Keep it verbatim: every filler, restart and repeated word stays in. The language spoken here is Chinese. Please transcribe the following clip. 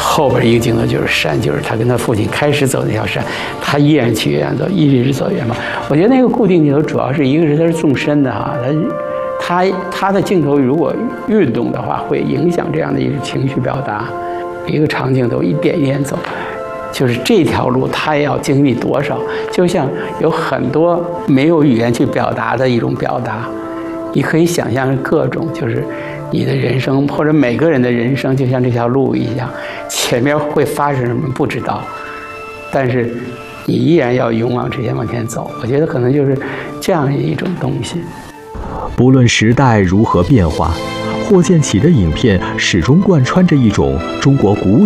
后边一个镜头就是山，就是他跟他父亲开始走那条山，他依然去远走，一直走远方。我觉得那个固定镜头主要是一个是它是纵深的哈，它它它的镜头如果运动的话，会影响这样的一个情绪表达。一个长镜头一点一点走，就是这条路它要经历多少，就像有很多没有语言去表达的一种表达。你可以想象各种，就是你的人生或者每个人的人生，就像这条路一样，前面会发生什么不知道，但是你依然要勇往直前往前走。我觉得可能就是这样一种东西。 不论时代如何变化，霍建起的影片始终贯穿着一种中国古